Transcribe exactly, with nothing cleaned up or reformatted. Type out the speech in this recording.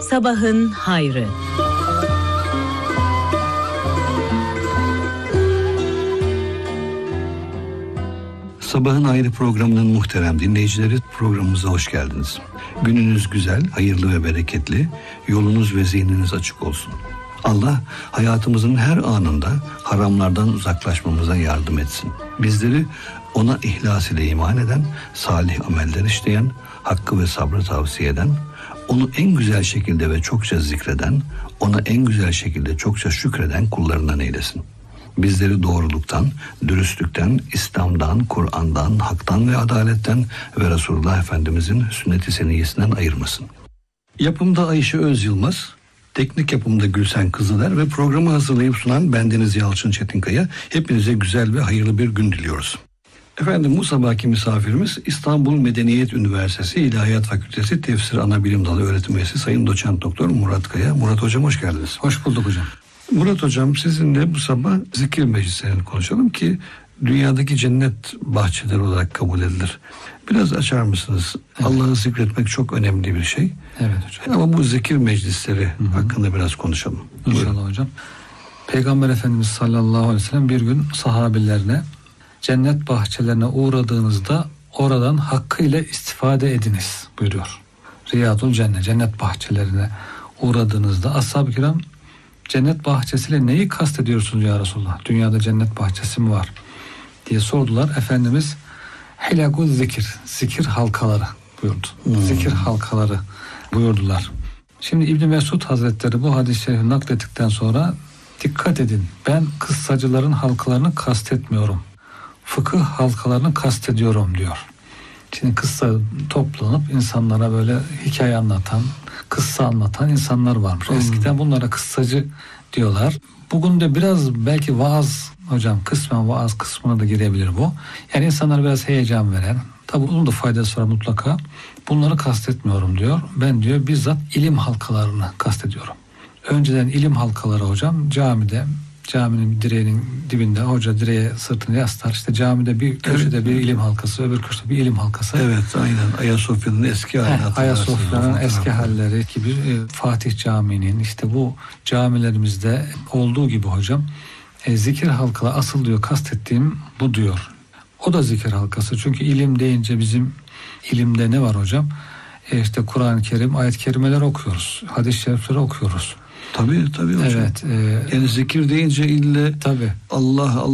Sabahın hayrı. Sabahın Hayrı programının muhterem dinleyicileri, programımıza hoş geldiniz. Gününüz güzel, hayırlı ve bereketli, yolunuz ve zihniniz açık olsun. Allah hayatımızın her anında haramlardan uzaklaşmamıza yardım etsin. Bizleri ona ihlas ile iman eden, salih ameller işleyen, hakkı ve sabrı tavsiye eden, onu en güzel şekilde ve çokça zikreden, ona en güzel şekilde çokça şükreden kullarından eylesin. Bizleri doğruluktan, dürüstlükten, İslam'dan, Kur'an'dan, haktan ve adaletten ve Resulullah Efendimizin sünnet-i seniyyesinden ayırmasın. Yapımda Ayşe Öz Yılmaz, teknik yapımda Gülsen Kızıler ve programı hazırlayıp sunan bendeniz Yalçın Çetinkaya. Hepinize güzel ve hayırlı bir gün diliyoruz. Efendim, bu sabahki misafirimiz İstanbul Medeniyet Üniversitesi İlahiyat Fakültesi Tefsir Anabilim Dalı Öğretim Üyesi Sayın Doçent Doktor Murat Kaya. Murat Hocam, hoş geldiniz. Hoş bulduk hocam. Murat Hocam, sizinle bu sabah zikir meclislerini konuşalım ki dünyadaki cennet bahçeleri olarak kabul edilir. Biraz açar mısınız? Evet. Allah'ı zikretmek çok önemli bir şey. Evet hocam. Ama bu zikir meclisleri Hı-hı. hakkında biraz konuşalım. İnşallah Buyurun. hocam. Peygamber Efendimiz sallallahu aleyhi ve sellem bir gün sahabilerine cennet bahçelerine uğradığınızda oradan hakkıyla istifade ediniz buyuruyor. Riyadul Cennet, cennet bahçelerine uğradığınızda ashab-ı kiram cennet bahçesiyle neyi kastediyorsunuz ya Resulullah? Dünyada cennet bahçesi mi var diye sordular. Efendimiz hilakul zikir, zikir halkaları buyurdu. Hmm. Zikir halkaları buyurdular. Şimdi İbn Mesud Hazretleri bu hadis-i şerifi naklettikten sonra dikkat edin, ben kıssacıların halkalarını kastetmiyorum. Fıkıh halkalarını kastediyorum diyor. Şimdi kıssa toplanıp insanlara böyle hikaye anlatan, kıssa anlatan insanlar varmış. Hmm. Eskiden bunlara kıssacı diyorlar. Bugün de biraz belki vaaz hocam, kısmen vaaz kısmına da girebilir bu. Yani insanlara biraz heyecan veren, tabi bunun da faydası var mutlaka. Bunları kastetmiyorum diyor. Ben diyor bizzat ilim halkalarını kastediyorum. Önceden ilim halkaları hocam camide, caminin direğinin dibinde hoca direğe sırtını yaslar. İşte camide bir köşede evet. bir ilim halkası, öbür köşede bir ilim halkası. Evet, aynen. Ayasofya'nın eski halleri. Ayasofya'nın eski halleri gibi e, Fatih Camii'nin işte bu camilerimizde olduğu gibi hocam e, zikir halkaları asıl diyor kastettiğim bu diyor. O da zikir halkası. Çünkü ilim deyince bizim ilimde ne var hocam? E, işte Kur'an-ı Kerim, ayet-i kerimeler okuyoruz. Hadis-i şerifleri okuyoruz. Tabii tabii hocam. Evet. E, yani zikir deyince ille tabii. Allah Allah